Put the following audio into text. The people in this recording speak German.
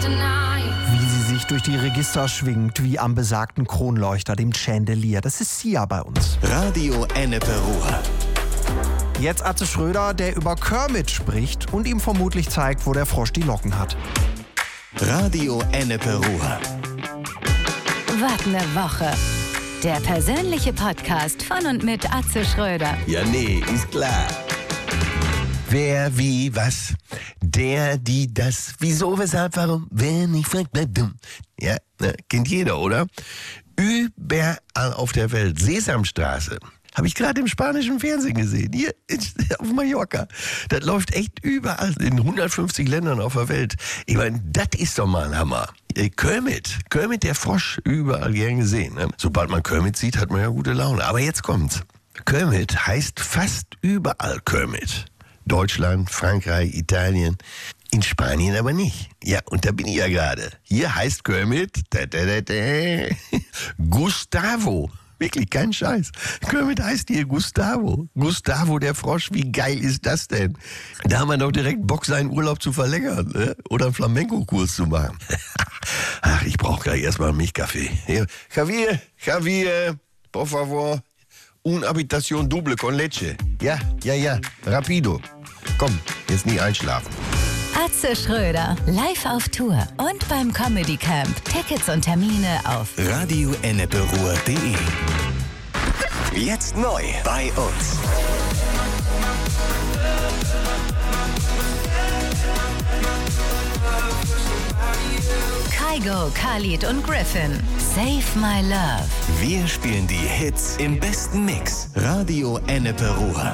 Wie sie sich durch die Register schwingt, wie am besagten Kronleuchter, dem Chandelier. Das ist Sia bei uns. Radio Ennepe Ruhr. Jetzt Atze Schröder, der über Kermit spricht und ihm vermutlich zeigt, wo der Frosch die Locken hat. Radio Ennepe Ruhr. Was ne Woche. Der persönliche Podcast von und mit Atze Schröder. Ja, nee, ist klar. Wer, wie, was? Der, die, das. Wieso, weshalb, warum? Wer nicht fragt, bleibt dumm. Ja, kennt jeder, oder? Überall auf der Welt. Sesamstraße. Habe ich gerade im spanischen Fernsehen gesehen. Hier auf Mallorca. Das läuft echt überall in 150 Ländern auf der Welt. Ich meine, das ist doch mal ein Hammer. Kermit der Frosch, überall gern gesehen. Ne? Sobald man Kermit sieht, hat man ja gute Laune. Aber jetzt kommt's. Kermit heißt fast überall Kermit. Deutschland, Frankreich, Italien. In Spanien aber nicht. Ja, und da bin ich ja gerade. Hier heißt Kermit Gustavo. Wirklich, kein Scheiß. Kermit heißt hier Gustavo. Gustavo der Frosch, wie geil ist das denn? Da haben wir doch direkt Bock, seinen Urlaub zu verlängern, ne? Oder einen Flamenco-Kurs zu machen. Ach, ich brauche gleich erstmal einen Milchkaffee. Javier, por favor, una habitación doble con leche. Ja, rapido. Komm, jetzt nicht einschlafen. Atze Schröder, live auf Tour und beim Comedy Camp. Tickets und Termine auf radioenneperuhr.de. Jetzt neu bei uns. Kygo, Khalid und Griffin. Save My Love. Wir spielen die Hits im besten Mix. Radio Ennepe Ruhr.